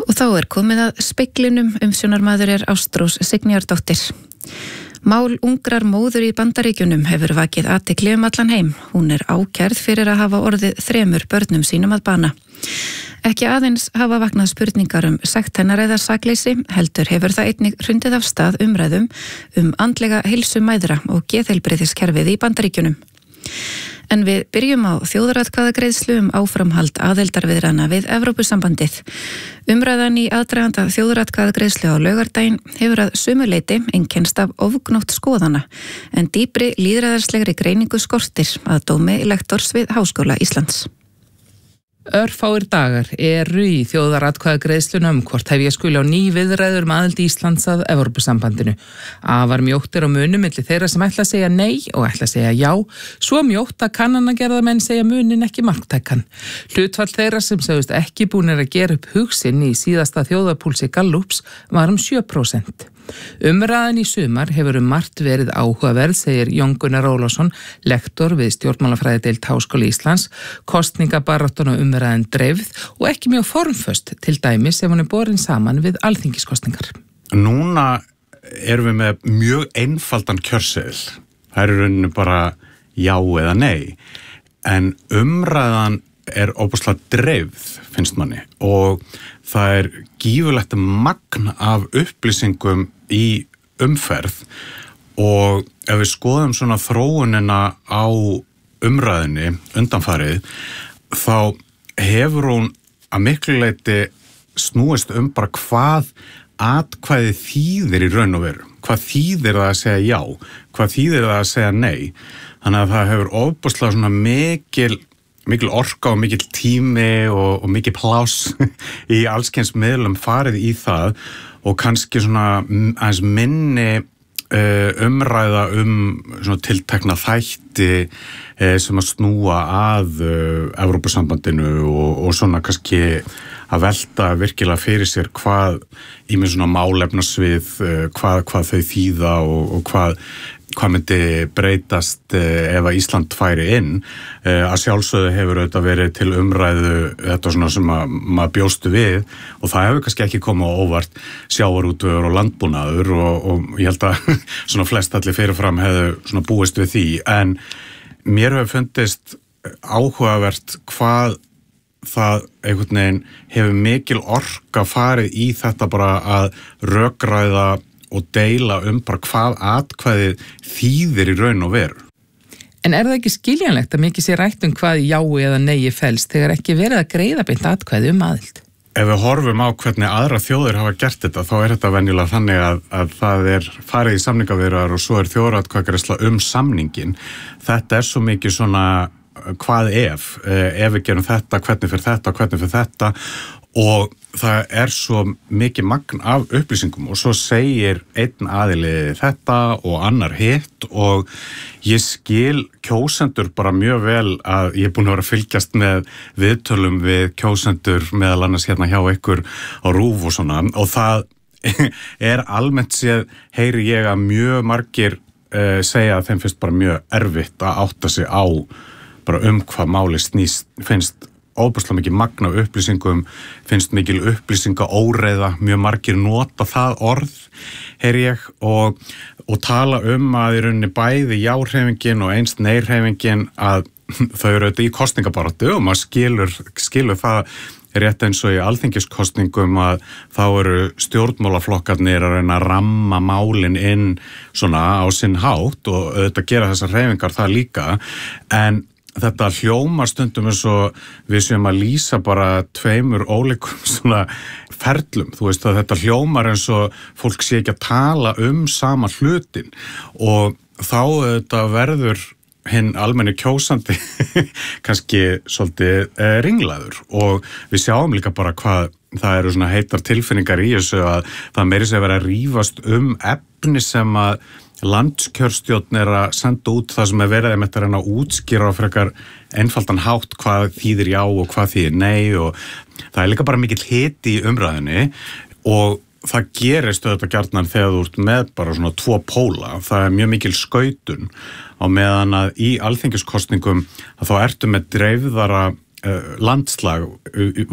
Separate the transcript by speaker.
Speaker 1: Og þá komið að speglinum, umsjónarmaður Ástrós Signýjardóttir. Mál ungrar móður í Bandaríkjunum hefur vakið athygli allan heim. Hún ákærð fyrir að hafa orðið 3 börnum sínum að bana. Ekki aðeins hafa vaknað spurningar sekt hennar eða sakleysi, heldur hefur það einnig hrundið af stað umræðum andlega heilsu mæðra og geðheilbrigðiskerfið í Bandaríkjunum. En við byrjum á þjóðaratkvæðagreiðslu áframhald aðildarviðræðna við Evrópusambandið. Umræðan í aðdraganda þjóðaratkvæðagreiðslu á laugardaginn hefur að sumu leyti einkennst af ofgnótt skoðana, en dýpri lýðræðislegri greiningu skortir að dómi lektors við Háskóla Íslands.
Speaker 2: Örfáir dagar í þjóðaratkvæðagreiðslunum hvort hefja skuli á ný viðræður aðild Íslands að Evrópusambandinu. Afar mjótt á munum milli þeirra sem ætla að segja nei og ætla að segja já, svo mjótt að kannanagerðamenn segja munin ekki marktækan. Hlutfall þeirra sem sögust ekki búnir að gera upp hug sinn í síðasta þjóðarpúlsi Gallups var 7%. Umræðan í sumar hefur margt verið áhugaverð, segir Jón Gunnar Ólafsson, lektor við stjórnmálafræðideild Háskóla Íslands. Kosningabaráttuna umræðan dreifð og ekki mjög formföst, til dæmis ef hún borin saman við alþingiskosningar.
Speaker 3: Núna erum við með mjög einfaldan kjörseðil. Það er rauninni bara já eða nei. En umræðan óbúslega dreifð, finnst manni, og það gífurlegt magn af upplýsingum í umferð, og ef við skoðum svona þróunina á umræðinni undanfarið, þá hefur hún að miklu leyti snúist bara hvað atkvæði þýðir í raun og veru. Hvað þýðir það að segja já? Hvað þýðir það að segja nei? Þannig að það hefur óbúslega svona mikil orka og mikil tími og mikil pláss í allskyns miðlum farið í það, og kannski svona aðeins minni umræða svona tiltekna þætti sem að snúa að Evrópusambandinu og svona kannski að velta virkilega fyrir sér hvað í með svona málefnasvið, hvað þau þýða og hvað myndi breytast ef að Ísland færi inn. Að sjálfsögðu hefur auðvitað verið til umræðu þetta svona sem maður bjóstu við, og það hefur kannski ekki komið á óvart sjávarútvegur og landbúnaður, og ég held að svona flest allir fyrirfram hefðu svona búist við því, en mér hefur fundist áhugavert hvað það einhvern veginn hefur mikil orka farið í þetta bara að rökræða og deila bara hvað atkvæði þýðir í raun og veru.
Speaker 2: En það ekki skiljanlegt að mikið sé rætt hvað já eða nei felst þegar ekki verið að greiða beint atkvæði aðild?
Speaker 3: Ef við horfum á hvernig aðra þjóðir hafa gert þetta, þá þetta venjulega þannig að það farið í samningaviðræður og svo þjóðaratkvæðagreiðsla samningin. Þetta svo mikið svona hvað ef við gerum þetta, hvernig fyrir þetta, og það svo mikið magn af upplýsingum, og svo segir einn aðili þetta og annar hitt, og ég skil kjósendur bara mjög vel. Að ég búin að vera að fylgjast með viðtölum við kjósendur meðal annars hérna hjá ykkur á RÚV og svona, og það almennt séð, heyri ég að mjög margir segja að þeim finnst bara mjög erfitt að átta sig á bara hvað máli snýst, finnst óbúslega mikið magna upplýsingum, finnst mikil upplýsingaóreiða, mjög margir nota það orð, heyri ég, og tala að í rauninni bæði já-hreyfingin og eins nei-hreyfingin að þau auðvitað í kosningabaráttu, og maður skilur það rétt eins og í alþingiskosningum að þá stjórnmálaflokkarnir að reyna að ramma málin inn svona á sinn hátt, og auðvitað gera þessar hreyfingar það líka, en þetta hljómar stundum eins og við séum að lýsa bara 2 ólíkum svona ferlum. Þú veist að þetta hljómar eins og fólk sé ekki að tala sama hlutin, og þá þetta verður hinn almenni kjósandi kannski svolítið ringlaður, og við sjáum líka bara hvað það svona heitar tilfinningar í þessu, að það meiri sé verið að rífast efni sem að landskjörstjórn að senda út, það sem verið með þetta reyna að útskýra á frekar einfaldan hátt hvað þýðir já og hvað þýðir nei, og það líka bara mikill hiti í umræðinni, og það gerist auðvitað gjarnan þegar þú ert með bara svona 2 póla. Það mjög mikil skautun, á meðan að í alþingiskosningum að þá ertu með dreifðara landslag